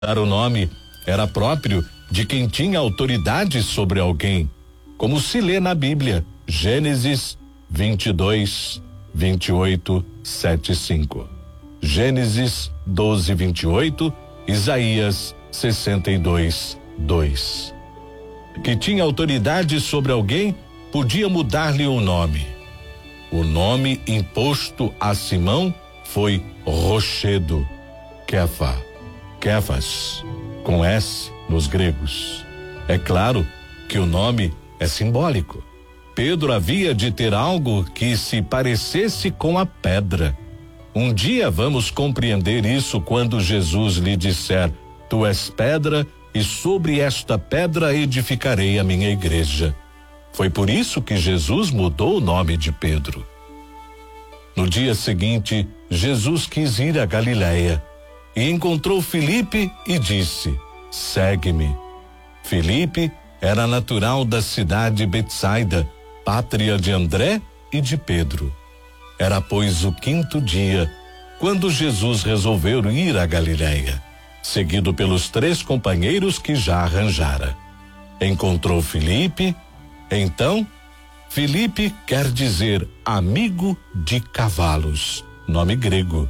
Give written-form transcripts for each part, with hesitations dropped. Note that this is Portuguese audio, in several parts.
Dar o nome era próprio de quem tinha autoridade sobre alguém, como se lê na Bíblia, Gênesis 22, 28, 7, 5. Gênesis 12, 28, Isaías 62, 2. Que tinha autoridade sobre alguém, podia mudar-lhe o nome. O nome imposto a Simão foi Rochedo, Kefas, com S nos gregos. É claro que o nome é simbólico. Pedro havia de ter algo que se parecesse com a pedra. Um dia vamos compreender isso quando Jesus lhe disser: Tu és pedra, e sobre esta pedra edificarei a minha igreja. Foi por isso que Jesus mudou o nome de Pedro. No dia seguinte, Jesus quis ir a Galiléia e encontrou Filipe e disse: Segue-me. Filipe era natural da cidade de Betsaida, pátria de André e de Pedro. Era, pois, o 5º dia, quando Jesus resolveu ir a Galiléia, seguido pelos 3 companheiros que já arranjara. Encontrou Filipe. Então, Filipe quer dizer amigo de cavalos, nome grego.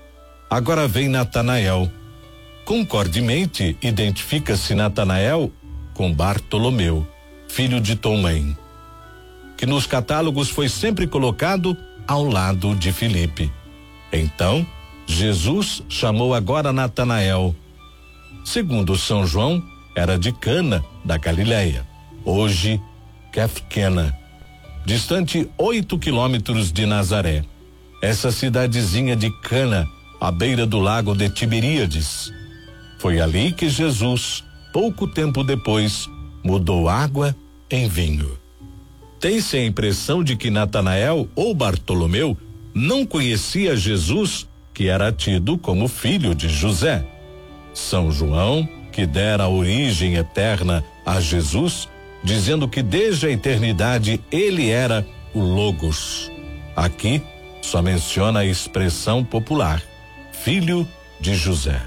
Agora vem Natanael. Concordemente, identifica-se Natanael com Bartolomeu, filho de Tomé, que nos catálogos foi sempre colocado ao lado de Filipe. Então, Jesus chamou agora Natanael. Segundo São João, era de Cana, da Galiléia, hoje Quefquena, distante 8 quilômetros de Nazaré. Essa cidadezinha de Cana, à beira do lago de Tiberíades. Foi ali que Jesus, pouco tempo depois, mudou água em vinho. Tem-se a impressão de que Natanael ou Bartolomeu não conhecia Jesus, que era tido como filho de José. São João, que dera a origem eterna a Jesus, dizendo que desde a eternidade ele era o Logos. Aqui só menciona a expressão popular, filho de José.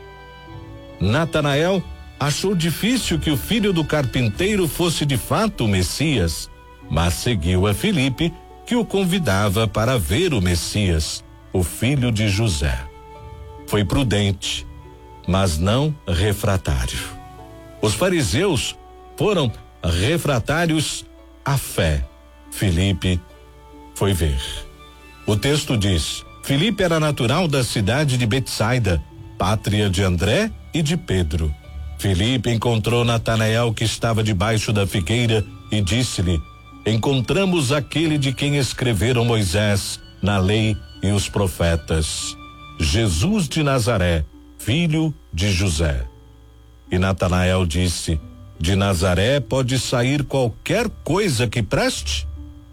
Natanael achou difícil que o filho do carpinteiro fosse de fato o Messias, mas seguiu a Filipe, que o convidava para ver o Messias, o filho de José. Foi prudente, mas não refratário. Os fariseus foram refratários à fé. Filipe foi ver. O texto diz: Filipe era natural da cidade de Betsaida, pátria de André e de Pedro. Filipe encontrou Natanael, que estava debaixo da figueira, e disse-lhe: Encontramos aquele de quem escreveram Moisés na lei e os profetas, Jesus de Nazaré, filho de José. E Natanael disse: De Nazaré pode sair qualquer coisa que preste?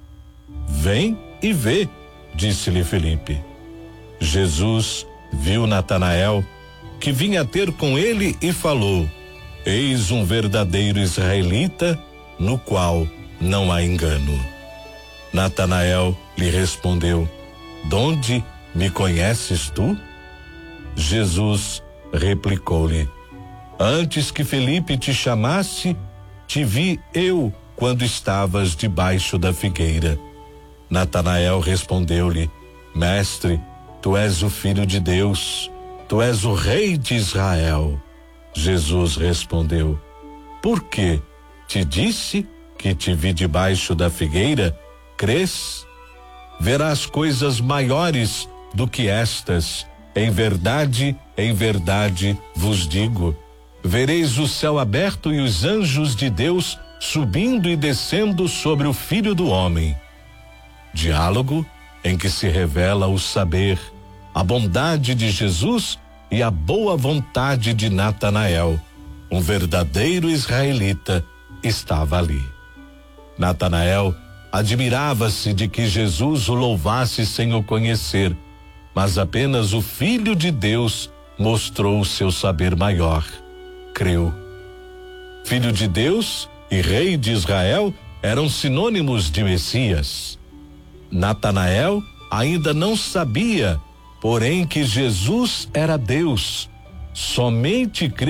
Vem e vê, disse-lhe Filipe. Jesus viu Natanael, que vinha ter com ele, e falou: Eis um verdadeiro israelita, no qual não há engano. Natanael lhe respondeu: Donde me conheces tu? Jesus replicou-lhe: Antes que Filipe te chamasse, te vi eu quando estavas debaixo da figueira. Natanael respondeu-lhe: Mestre, tu és o Filho de Deus, tu és o Rei de Israel. Jesus respondeu: Por que te disse que te vi debaixo da figueira, crês? Verás coisas maiores do que estas. Em verdade vos digo: vereis o céu aberto e os anjos de Deus subindo e descendo sobre o Filho do Homem. Diálogo em que se revela o saber, a bondade de Jesus e a boa vontade de Natanael. Um verdadeiro israelita estava ali. Natanael admirava-se de que Jesus o louvasse sem o conhecer, mas apenas o Filho de Deus mostrou o seu saber maior. Creu. Filho de Deus e Rei de Israel eram sinônimos de Messias. Natanael ainda não sabia, porém, que Jesus era Deus. somente